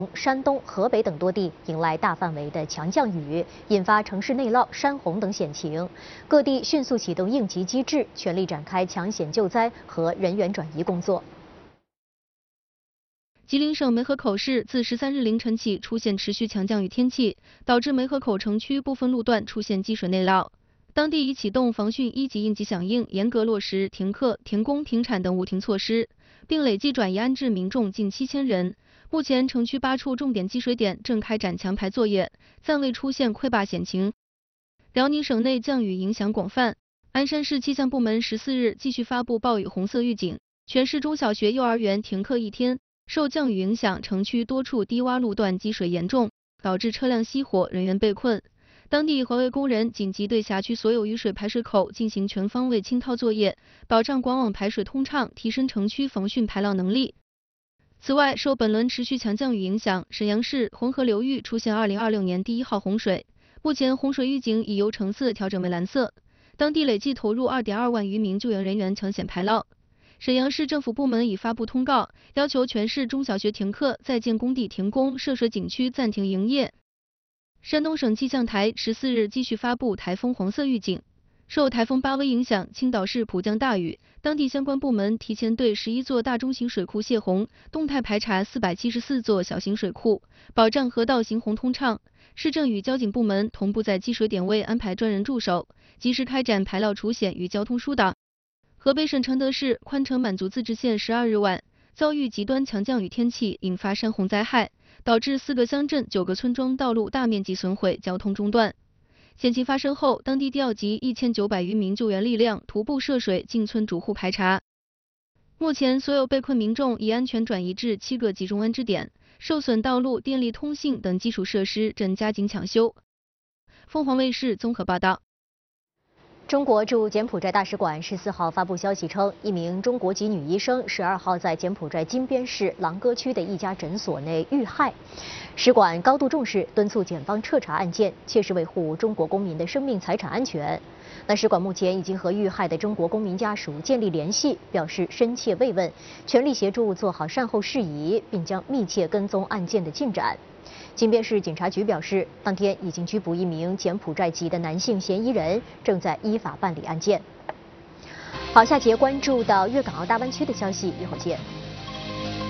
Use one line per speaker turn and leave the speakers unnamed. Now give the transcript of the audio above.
山东、河北等多地迎来大范围的强降雨，引发城市内涝、山洪等险情。各地迅速启动应急机制，全力展开抢险救灾和人员转移工作。
吉林省梅河口市自13日凌晨起出现持续强降雨天气，导致梅河口城区部分路段出现积水内涝。当地已启动防汛1级应急响应，严格落实停课、停工、停产等误停措施，并累计转移安置民众近7000人。目前，城区8处重点积水点正开展强排作业，暂未出现溃坝险情。辽宁省内降雨影响广泛，鞍山市气象部门14日继续发布暴雨红色预警，全市中小学、幼儿园停课1天。受降雨影响，城区多处低洼路段积水严重，导致车辆熄火，人员被困。当地环卫工人紧急对辖区所有雨水排水口进行全方位清掏作业，保障管网排水通畅，提升城区防汛排涝能力。此外，受本轮持续强降雨影响，沈阳市浑河流域出现2026年第1号洪水，目前洪水预警已由橙色调整为蓝色，当地累计投入2.2万余名救援人员抢险排涝。沈阳市政府部门已发布通告，要求全市中小学停课，在建工地停工，涉水景区暂停营业。山东省气象台14日继续发布台风黄色预警，受台风巴威影响，青岛市普降大雨，当地相关部门提前对11座大中型水库泄洪，动态排查474座小型水库，保障河道行洪通畅。市政与交警部门同步在积水点位安排专人驻守，及时开展排涝除险与交通疏导。河北省承德市宽城满族自治县12日晚遭遇极端强降雨天气，引发山洪灾害，导致4个乡镇、9个村庄道路大面积损毁，交通中断。险情发生后，当地调集1900余名救援力量，徒步涉水进村逐户排查。目前，所有被困民众已安全转移至7个集中安置点，受损道路、电力、通信等基础设施正加紧抢修。凤凰卫视综合报道。
中国驻柬埔寨大使馆14号发布消息称，一名中国籍女医生12号在柬埔寨金边市郎哥区的一家诊所内遇害。使馆高度重视，敦促检方彻查案件，切实维护中国公民的生命财产安全。使馆目前已经和遇害的中国公民家属建立联系，表示深切慰问，全力协助做好善后事宜，并将密切跟踪案件的进展。金边市警察局表示，当天已经拘捕一名柬埔寨籍的男性嫌疑人，正在依法办理案件。好，下节关注到粤港澳大湾区的消息，一会儿见。